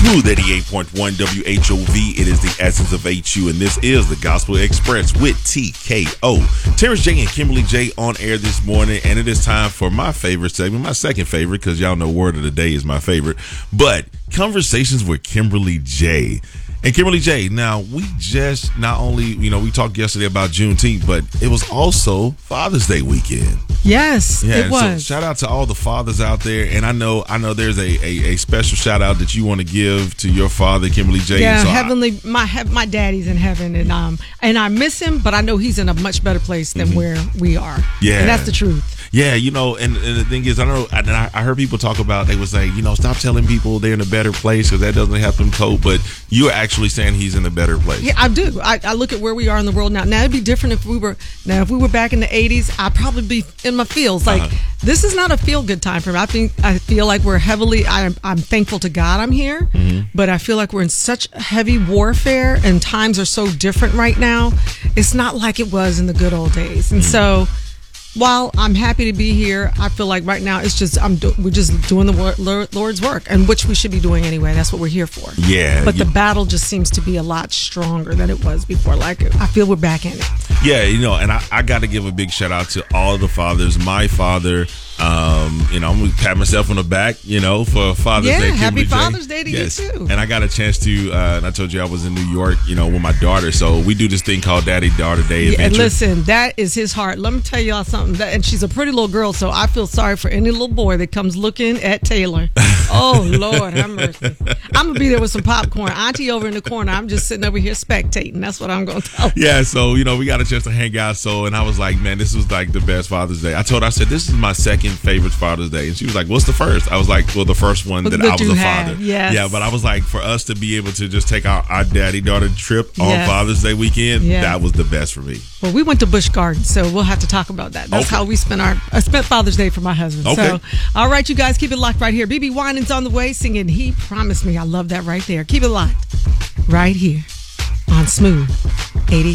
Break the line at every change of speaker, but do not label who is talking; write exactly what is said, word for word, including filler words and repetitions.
Smooth eighty-eight point one W H O V. It is the essence of H U, and this is the Gospel Express with T K O. Terrence J and Kimberly J on air this morning, and it is time for my favorite segment, my second favorite, because y'all know word of the day is my favorite, but Conversations with Kimberly J. And Kimberly J, now we just not only, you know, we talked yesterday about Juneteenth, but it was also Father's Day weekend.
Yes,
yeah,
it was.
So shout out to all the fathers out there, and I know, I know, there's a, a, a special shout out that you want to give to your father, Kimberly J.
Yeah,
so
heavenly, I, my my daddy's in heaven, and um, and I miss him, but I know he's in a much better place than mm-hmm. where we are.
Yeah,
and that's the truth.
Yeah, you know, and, and the thing is, I know, and I, I heard people talk about, they would say, you know, stop telling people they're in a better place because that doesn't help them cope. But you're actually saying he's in a better place.
Yeah, I do. I, I look at where we are in the world now. Now it'd be different if we were now if we were back in the eighties. I'd probably be in my feels. Like uh-huh. this is not a feel good time for me. I think I feel like we're heavily. I'm, I'm thankful to God I'm here, mm-hmm. but I feel like we're in such heavy warfare and times are so different right now. It's not like it was in the good old days, and mm-hmm. so. While I'm happy to be here, I feel like right now it's just I'm do, we're just doing the Lord's work, and which we should be doing anyway. That's what we're here for.
Yeah.
But
yeah.
the battle just seems to be a lot stronger than it was before. Like I feel we're back in it.
Yeah, you know, and I, I got to give a big shout out to all the fathers. My father, um, you know, I'm gonna pat myself on the back, you know, for Father's
yeah,
Day.
Happy
Kimberly
Father's
J.
Day to
yes.
you too.
And I got a chance to, uh, and I told you I was in New York, you know, with my daughter. So we do this thing called Daddy Daughter Day
yeah,
adventure.
And listen, that is his heart. Let me tell y'all something. That, and she's a pretty little girl, so I feel sorry for any little boy that comes looking at Taylor. Oh Lord, have mercy. I'm gonna be there with some popcorn. Auntie over in the corner. I'm just sitting over here spectating. That's what I'm gonna tell you.
Yeah, so you know we got a chance to hang out. So and I was like, man, this was like the best Father's Day. I told her, I said, this is my second favorite Father's Day, and she was like, what's the first? I was like, well, the first one that I was a father.
Yes.
Yeah, but I was like, for us to be able to just take our, our daddy daughter trip on
yes.
Father's Day weekend,
yeah.
that was the best for me.
Well, we went to Busch Gardens, so we'll have to talk about that. That's
okay.
how we spent our I spent Father's Day for my husband.
Okay.
So, all right, you guys, keep it locked right here. B B Winans on the way singing "He Promised Me." I love that right there. Keep it locked right here on Smooth eighty.